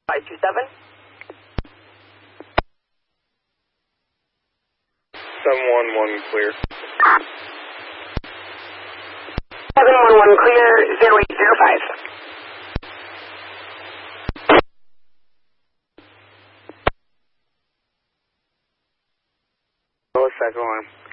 527. 711 clear. 711 clear, 0805. Oh, second one.